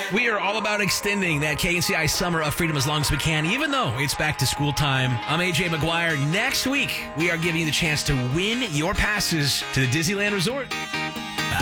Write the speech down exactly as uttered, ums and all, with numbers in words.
We are all about extending that K N C I summer of freedom as long as we can, even though it's back to school time. I'm A J McGuire. Next week, we are giving you the chance to win your passes to the Disneyland Resort.